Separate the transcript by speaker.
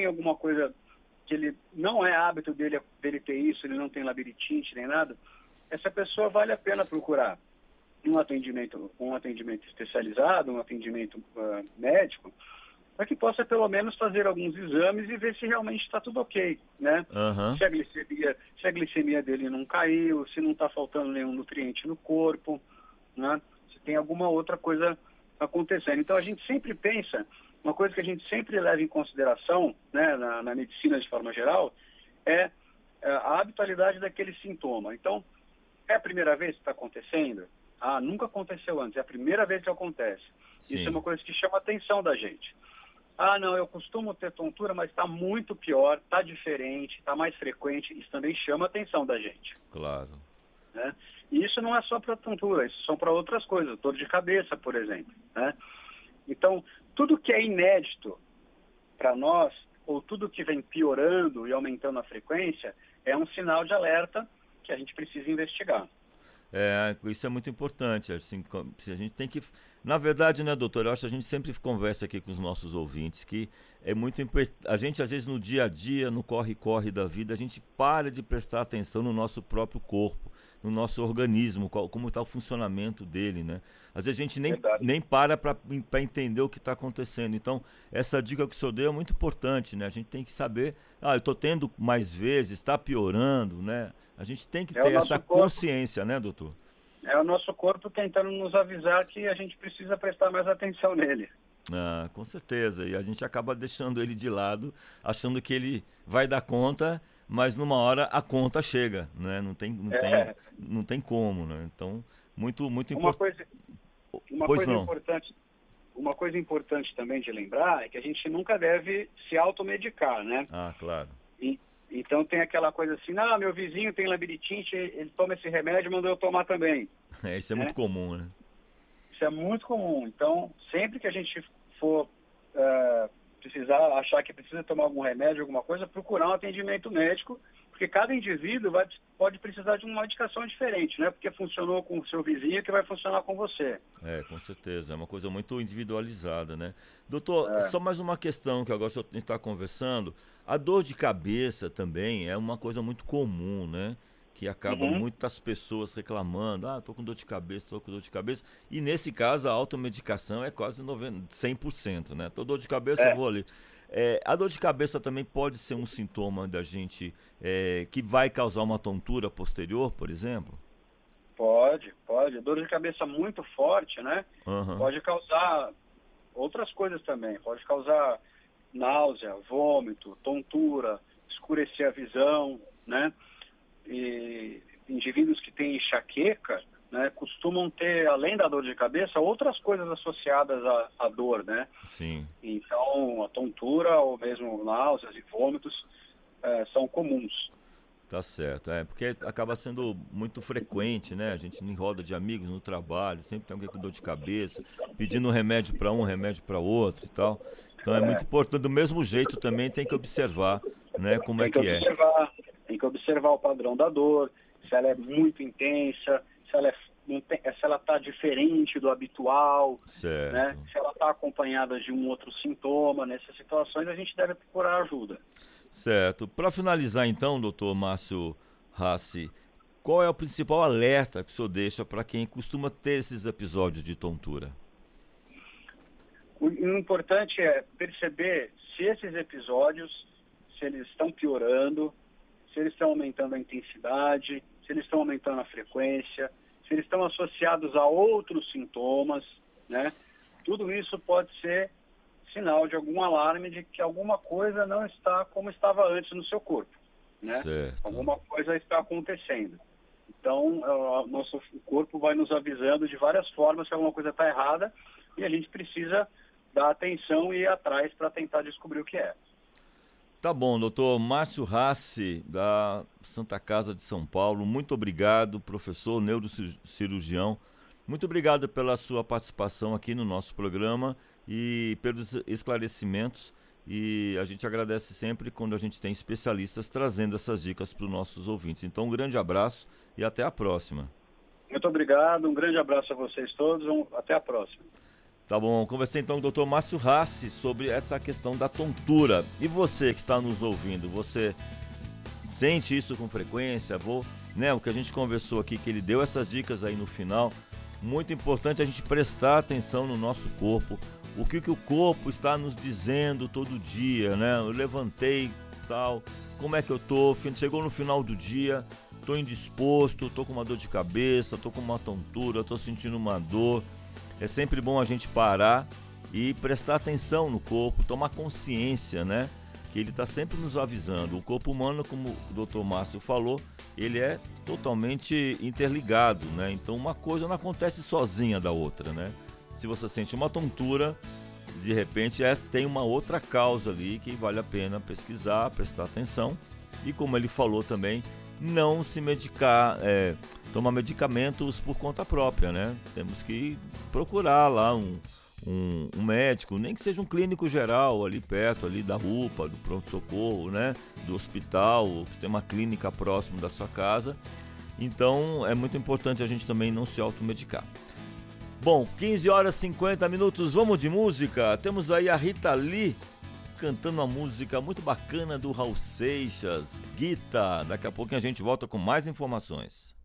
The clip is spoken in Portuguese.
Speaker 1: tem alguma coisa que ele não é hábito dele ter isso, ele não tem labirintite nem nada, essa pessoa vale a pena procurar um atendimento especializado, um atendimento médico, para que possa pelo menos fazer alguns exames e ver se realmente está tudo ok, né?
Speaker 2: Uhum.
Speaker 1: Se a glicemia dele não caiu, se não está faltando nenhum nutriente no corpo, né? Se tem alguma outra coisa acontecendo. Então a gente sempre pensa, uma coisa que a gente sempre leva em consideração, né, na medicina de forma geral, é a habitualidade daquele sintoma. Então, é a primeira vez que está acontecendo? Ah, nunca aconteceu antes, é a primeira vez que acontece.
Speaker 2: Sim.
Speaker 1: Isso é uma coisa que chama a atenção da gente. Ah, não, eu costumo ter tontura, mas está muito pior, está diferente, está mais frequente, isso também chama a atenção da gente.
Speaker 2: Claro.
Speaker 1: Né? E isso não é só para tontura, isso são para outras coisas, dor de cabeça, por exemplo. Né? Então, tudo que é inédito para nós, ou tudo que vem piorando e aumentando a frequência, é um sinal de alerta que a gente precisa investigar.
Speaker 2: Isso é muito importante, assim, a gente tem que... Na verdade, né, doutor, eu acho que a gente sempre conversa aqui com os nossos ouvintes, que é muito importante, a gente às vezes no dia a dia, no corre-corre da vida, a gente para de prestar atenção no nosso próprio corpo, no nosso organismo, como está o funcionamento dele, né? Às vezes a gente nem para entender o que está acontecendo. Então, essa dica que o senhor deu é muito importante, né? A gente tem que saber, eu estou tendo mais vezes, está piorando, né? A gente tem que ter essa consciência, né, doutor?
Speaker 1: É o nosso corpo tentando nos avisar que a gente precisa prestar mais atenção nele.
Speaker 2: Com certeza. E a gente acaba deixando ele de lado, achando que ele vai dar conta, mas numa hora a conta chega, né? Não tem como, né? Então, muito importante.
Speaker 1: Uma coisa importante também de lembrar é que a gente nunca deve se automedicar, né?
Speaker 2: Claro.
Speaker 1: Então tem aquela coisa assim, meu vizinho tem labirintite, ele toma esse remédio, mandou eu tomar também.
Speaker 2: Isso é muito comum, né?
Speaker 1: Isso é muito comum. Então, sempre que a gente for achar que precisa tomar algum remédio, alguma coisa, procurar um atendimento médico, porque cada indivíduo pode precisar de uma medicação diferente, né? Porque funcionou com o seu vizinho que vai funcionar com você.
Speaker 2: Com certeza. É uma coisa muito individualizada, né? Doutor, só mais uma questão que agora a gente está conversando. A dor de cabeça também é uma coisa muito comum, né? Que acaba muitas pessoas reclamando, tô com dor de cabeça, e nesse caso a automedicação é quase 100%, né? Tô dor de cabeça, eu vou ali. A dor de cabeça também pode ser um sintoma da gente que vai causar uma tontura posterior, por exemplo?
Speaker 1: Pode. Dor de cabeça muito forte, né? Pode causar outras coisas também. Pode causar náusea, vômito, tontura, escurecer a visão, né? E indivíduos que têm enxaqueca, né, costumam ter, além da dor de cabeça, outras coisas associadas à dor, né?
Speaker 2: Sim.
Speaker 1: Então, a tontura ou mesmo náuseas e vômitos são comuns.
Speaker 2: Tá certo, porque acaba sendo muito frequente, né? A gente em roda de amigos no trabalho, sempre tem alguém com dor de cabeça, pedindo remédio para um, remédio para outro e tal. Então é muito importante, do mesmo jeito também tem que observar, né, como é que é.
Speaker 1: Tem que observar o padrão da dor, se ela é muito intensa, se ela está diferente do habitual,
Speaker 2: certo,
Speaker 1: né? Se ela está acompanhada de um outro sintoma. Nessas situações a gente deve procurar ajuda.
Speaker 2: Certo. Para finalizar então, doutor Márcio Rassi, qual é o principal alerta que o senhor deixa para quem costuma ter esses episódios de tontura?
Speaker 1: O importante é perceber se esses episódios, se eles estão piorando, se eles estão aumentando a intensidade, se eles estão aumentando a frequência, se eles estão associados a outros sintomas, né? Tudo isso pode ser sinal de algum alarme de que alguma coisa não está como estava antes no seu corpo, né?
Speaker 2: Certo.
Speaker 1: Alguma coisa está acontecendo. Então, o nosso corpo vai nos avisando de várias formas se alguma coisa está errada e a gente precisa dar atenção e ir atrás para tentar descobrir o que é.
Speaker 2: Tá bom, doutor Márcio Rassi, da Santa Casa de São Paulo, muito obrigado, professor neurocirurgião. Muito obrigado pela sua participação aqui no nosso programa e pelos esclarecimentos. E a gente agradece sempre quando a gente tem especialistas trazendo essas dicas para os nossos ouvintes. Então, um grande abraço e até a próxima.
Speaker 1: Muito obrigado, um grande abraço a vocês todos, até a próxima.
Speaker 2: Tá bom, conversei então com o Dr. Márcio Rassi sobre essa questão da tontura. E você que está nos ouvindo, você sente isso com frequência? O que a gente conversou aqui, que ele deu essas dicas aí no final, muito importante a gente prestar atenção no nosso corpo, o que o corpo está nos dizendo todo dia, né? Eu levantei, tal, como é que eu tô? Chegou no final do dia, tô indisposto, tô com uma dor de cabeça, tô com uma tontura, tô sentindo uma dor. É sempre bom a gente parar e prestar atenção no corpo, tomar consciência, né? Que ele está sempre nos avisando. O corpo humano, como o Dr. Márcio falou, ele é totalmente interligado, né? Então uma coisa não acontece sozinha da outra, né? Se você sente uma tontura, de repente tem uma outra causa ali que vale a pena pesquisar, prestar atenção. E como ele falou também, não se medicar, tomar medicamentos por conta própria, né? Temos que procurar lá um médico, nem que seja um clínico geral ali perto, ali da UPA, do pronto-socorro, né? Do hospital, que tem uma clínica próximo da sua casa. Então é muito importante a gente também não se automedicar. Bom, 15 horas e 50 minutos, vamos de música. Temos aí a Rita Lee cantando uma música muito bacana do Raul Seixas, Guita. Daqui a pouquinho a gente volta com mais informações.